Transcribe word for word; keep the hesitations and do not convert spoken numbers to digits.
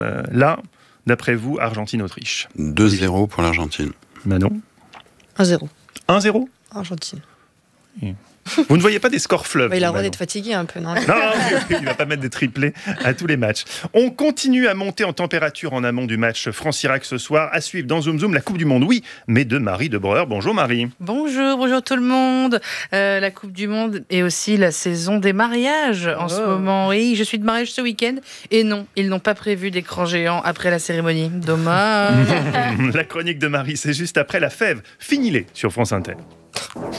Euh, là, d'après vous, Argentine-Autriche. deux zéro pour l'Argentine. Manon. un zéro. un zéro. Argentine. Oui. Vous ne voyez pas des scores fleuves. Bah, il a le droit d'être fatigué un peu, non? Non, il ne va pas mettre des triplés à tous les matchs. On continue à monter en température en amont du match France-Irak ce soir. À suivre dans Zoom Zoom la Coupe du Monde, oui, mais de Marie Debreur. Bonjour Marie. Bonjour, bonjour tout le monde. Euh, la Coupe du Monde et aussi la saison des mariages en oh. ce moment. Oui, je suis de mariage ce week-end et non, ils n'ont pas prévu d'écran géant après la cérémonie. Dommage. La chronique de Marie, c'est juste après la fève. Finis-les sur France Inter.